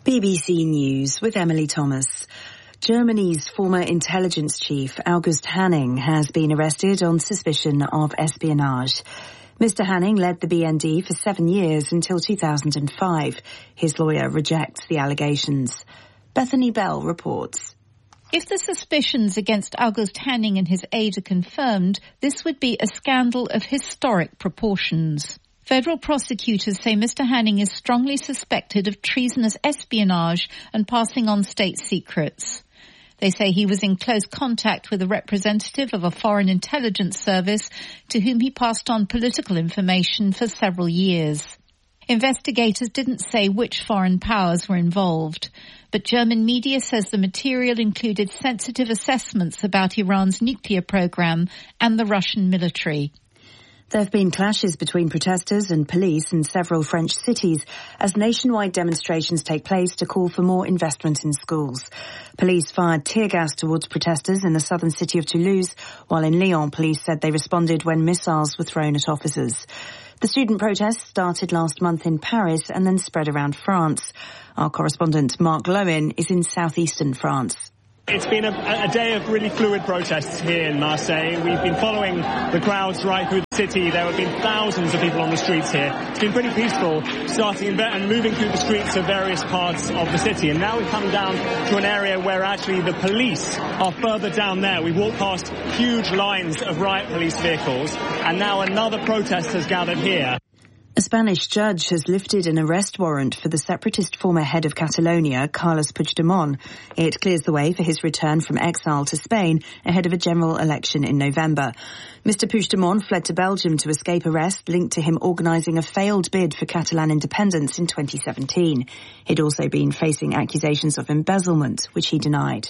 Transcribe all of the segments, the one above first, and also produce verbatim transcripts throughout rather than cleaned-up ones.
B B C News with Emily Thomas. Germany's former intelligence chief, August Hanning, has been arrested on suspicion of espionage. Mister Hanning led the B N D for seven years until two thousand five. His lawyer rejects the allegations. Bethany Bell reports. If the suspicions against August Hanning and his aide are confirmed, this would be a scandal of historic proportions. Federal prosecutors say Mister Hanning is strongly suspected of treasonous espionage and passing on state secrets. They say he was in close contact with a representative of a foreign intelligence service to whom he passed on political information for several years. Investigators didn't say which foreign powers were involved, but German media says the material included sensitive assessments about Iran's nuclear program and the Russian military. There have been clashes between protesters and police in several French cities as nationwide demonstrations take place to call for more investment in schools. Police fired tear gas towards protesters in the southern city of Toulouse, while in Lyon police said they responded when missiles were thrown at officers. The student protests started last month in Paris and then spread around France. Our correspondent Mark Lowen is in southeastern France. It's been a, a day of really fluid protests here in Marseille. We've been following the crowds right through the city. There have been thousands of people on the streets here. It's been pretty peaceful, starting in and moving through the streets of various parts of the city. And now we've come down to an area where actually the police are further down there. We've walked past huge lines of riot police vehicles, and now another protest has gathered here. A Spanish judge has lifted an arrest warrant for the separatist former head of Catalonia, Carles Puigdemont. It clears the way for his return from exile to Spain ahead of a general election in November. Mister Puigdemont fled to Belgium to escape arrest linked to him organising a failed bid for Catalan independence in twenty seventeen. He'd also been facing accusations of embezzlement, which he denied.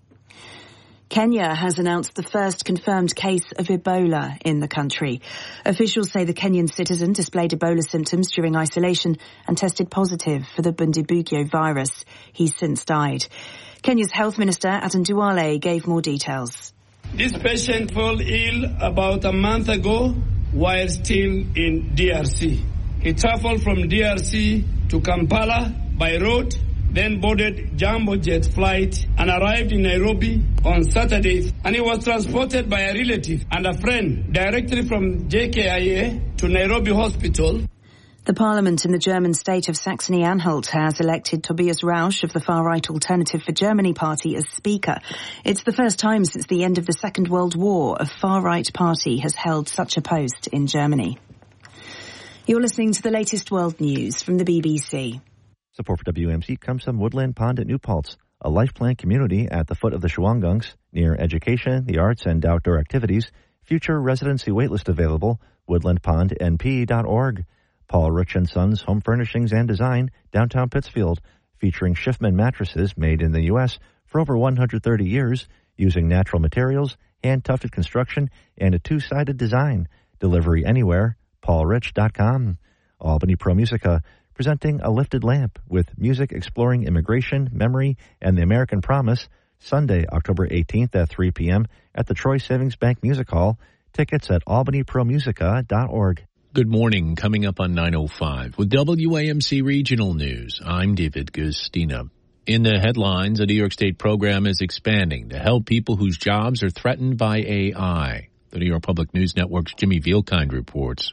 Kenya has announced the first confirmed case of Ebola in the country. Officials say the Kenyan citizen displayed Ebola symptoms during isolation and tested positive for the Bundibugyo virus. He's since died. Kenya's Health Minister, Aden Duale, gave more details. This patient fell ill about a month ago while still in D R C. He traveled from D R C to Kampala by road, then boarded Jambo Jet flight and arrived in Nairobi on Saturday. And he was transported by a relative and a friend directly from J K I A to Nairobi Hospital. The Parliament in the German state of Saxony-Anhalt has elected Tobias Rausch of the far-right Alternative for Germany party as Speaker. It's the first time since the end of the Second World War a far-right party has held such a post in Germany. You're listening to the latest world news from the B B C. Support for W M C comes from Woodland Pond at New Paltz, a life plan community at the foot of the Shawanggunks, near education, the arts, and outdoor activities. Future residency waitlist available, woodland pond n p dot org. Paul Rich and Sons Home Furnishings and Design, downtown Pittsfield, featuring Schiffman mattresses made in the U S for over one hundred thirty years, using natural materials, hand-tufted construction, and a two-sided design. Delivery anywhere, paul rich dot com. Albany Pro Musica, presenting A Lifted Lamp with music exploring immigration, memory, and the American Promise, Sunday, October eighteenth at three p.m. at the Troy Savings Bank Music Hall. Tickets at albany pro musica dot org. Good morning. Coming up on nine oh five with W A M C Regional News. I'm David Gustina. In the headlines, a New York State program is expanding to help people whose jobs are threatened by A I. The New York Public News Network's Jimmy Vielkind reports.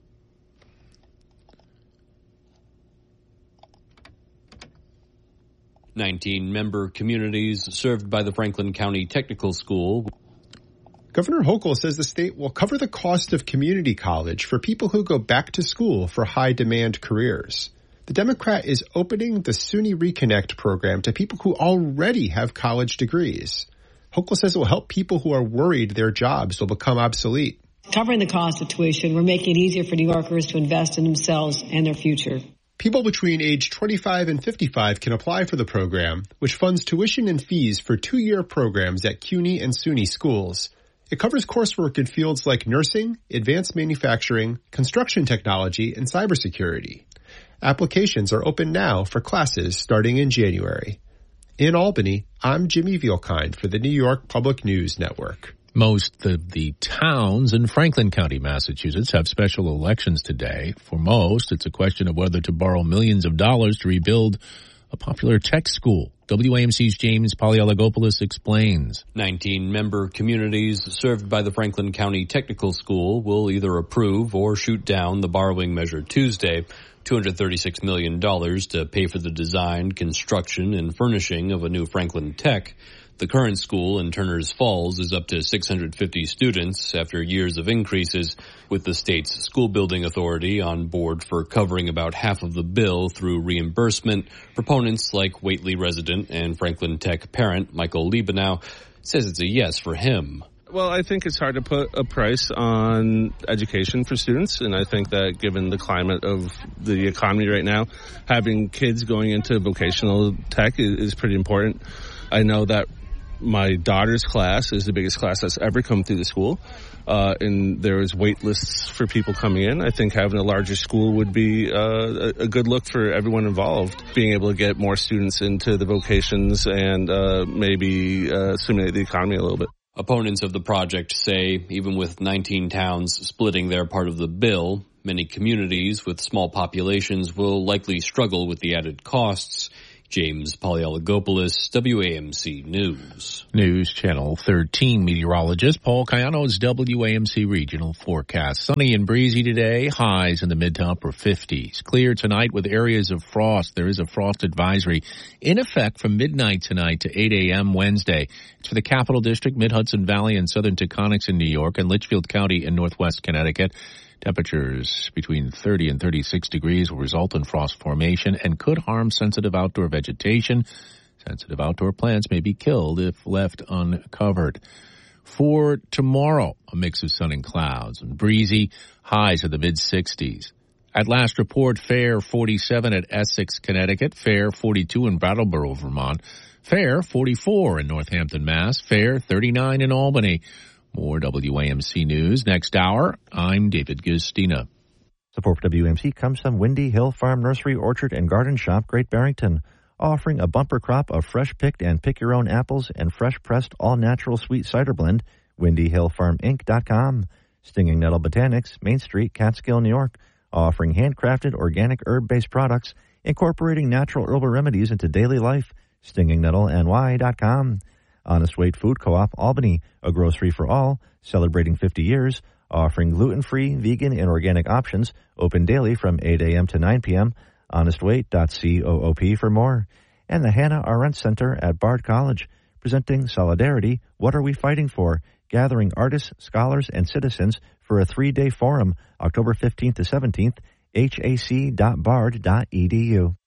nineteen member communities served by the Franklin County Technical School. Governor Hochul says the state will cover the cost of community college for people who go back to school for high-demand careers. The Democrat is opening the SUNY Reconnect program to people who already have college degrees. Hochul says it will help people who are worried their jobs will become obsolete. Covering the cost of tuition, we're making it easier for New Yorkers to invest in themselves and their future. People between age twenty-five and fifty-five can apply for the program, which funds tuition and fees for two-year programs at CUNY and SUNY schools. It covers coursework in fields like nursing, advanced manufacturing, construction technology, and cybersecurity. Applications are open now for classes starting in January. In Albany, I'm Jimmy Vielkind for the New York Public News Network. Most of the towns in Franklin County, Massachusetts, have special elections today. For most, it's a question of whether to borrow millions of dollars to rebuild a popular tech school. W A M C's James Polyologopoulos explains. nineteen member communities served by the Franklin County Technical School will either approve or shoot down the borrowing measure Tuesday, two hundred thirty-six million dollars to pay for the design, construction, and furnishing of a new Franklin Tech. The current school in Turners Falls is up to six hundred fifty students after years of increases, with the state's school building authority on board for covering about half of the bill through reimbursement. Proponents like Whately resident and Franklin Tech parent Michael Liebenow says it's a yes for him. Well, I think it's hard to put a price on education for students, and I think that given the climate of the economy right now, having kids going into vocational tech is, is pretty important. I know that my daughter's class is the biggest class that's ever come through the school, uh, and there is wait lists for people coming in. I think having a larger school would be uh, a, a good look for everyone involved, being able to get more students into the vocations and uh, maybe uh, stimulate the economy a little bit. Opponents of the project say even with nineteen towns splitting their part of the bill, many communities with small populations will likely struggle with the added costs. James Polyologopoulos, W A M C News. News Channel thirteen meteorologist Paul Cayano's W A M C regional forecast. Sunny and breezy today, highs in the mid to upper fifties. Clear tonight with areas of frost. There is a frost advisory in effect from midnight tonight to eight a.m. Wednesday. It's for the Capital District, Mid-Hudson Valley, and southern Taconics in New York, and Litchfield County in northwest Connecticut. Temperatures between thirty and thirty-six degrees will result in frost formation and could harm sensitive outdoor vegetation. Sensitive outdoor plants may be killed if left uncovered. For tomorrow, a mix of sun and clouds and breezy, highs in the mid-sixties. At last report, fair forty-seven at Essex, Connecticut, fair forty-two in Brattleboro, Vermont, fair forty-four in Northampton, Mass, fair thirty-nine in Albany. More W A M C News next hour. I'm David Gustina. Support for W A M C comes from Windy Hill Farm Nursery, Orchard, and Garden Shop, Great Barrington, offering a bumper crop of fresh-picked and pick-your-own apples and fresh-pressed all-natural sweet cider blend. windy hill farm inc dot com. Stinging Nettle Botanics, Main Street, Catskill, New York, offering handcrafted organic herb-based products, incorporating natural herbal remedies into daily life. stinging nettle n y dot com. Honest Weight Food Co-op, Albany, a grocery for all, celebrating fifty years, offering gluten-free, vegan, and organic options, open daily from eight a.m. to nine p.m., honest weight dot coop for more. And the Hannah Arendt Center at Bard College, presenting Solidarity, What Are We Fighting For?, gathering artists, scholars, and citizens for a three-day forum, October fifteenth to seventeenth, H A C dot bard dot e d u.